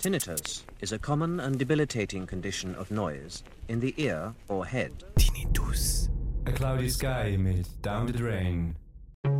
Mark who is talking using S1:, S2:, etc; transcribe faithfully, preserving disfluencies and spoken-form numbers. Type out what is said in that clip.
S1: Tinnitus is a common and debilitating condition of noise in the ear or head.
S2: Tinnitus. A cloudy sky mit Down the Drain.